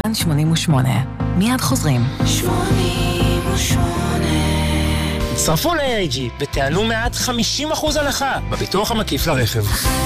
כאן 88. מיד חוזרים. 88. צרפו ל-AIG ותענו מעט 50% הנחה בביטוח המקיף לרכב.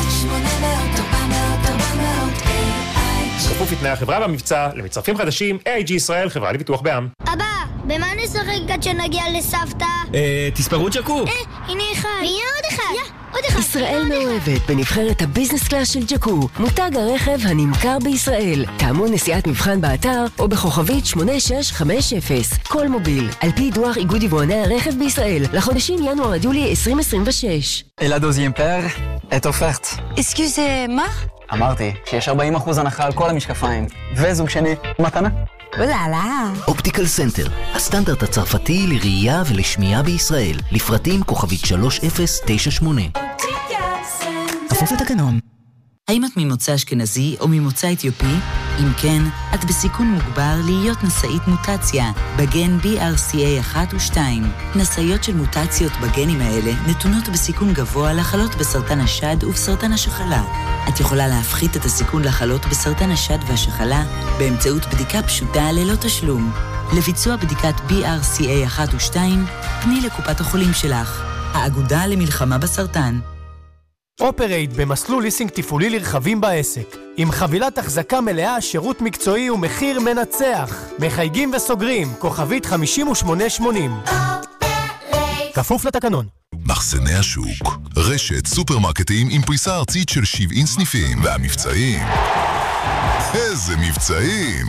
1-800-400-400 כפוף לתנאי החברה במבצע, למצרפים חדשים, AIG ישראל, חברה לביטוח בע"מ. אבא, במה נשחק עד שנגיע לסבתא? תספרו ג'קו. הנה אחד. הנה עוד אחד. עוד אחד. ישראל מאוהבת בנבחרת הביזנס קלאס של ג'קו, מותג הרכב הנמכר בישראל. טעמו נסיעת מבחן באתר או בכוכבית 8650. כל מוביל, על פי דוח איגוד יבואני הרכב בישראל, לחודשים ינואר עד יולי 2026. Et la deuxième paire est offerte. מה? אמרתי שיש 40% הנחה על כל המשקפיים, וזוג שני, מתנה. אוללה. אופטיקל סנטר, הסטנדרט הצרפתי לראייה ולשמיעה בישראל, לפרטים כוכבית 3098. כפוף לתקנון. האם את ממוצא אשכנזי או ממוצא אתיופי? אם כן, את בסיכון מוגבר להיות נשאית מוטציה בגן BRCA1 ו-2. נשאיות של מוטציות בגנים האלה נתונות בסיכון גבוה לחלות בסרטן השד ובסרטן השחלה. את יכולה להפחית את הסיכון לחלות בסרטן השד והשחלה באמצעות בדיקה פשוטה ללא תשלום. לביצוע בדיקת BRCA1 ו-2, פני לקופת החולים שלך. האגודה למלחמה בסרטן. אופרייט במסלול ליסינג תפעולי לרכבים בעסק. עם חבילת החזקה מלאה, שירות מקצועי ומחיר מנצח. מחייגים וסוגרים, כוכבית 5880. כפוף לתקנון. מחסני השוק, רשת סופרמרקטים עם פריסה ארצית של 70 סניפים, והמבצעים, איזה מבצעים!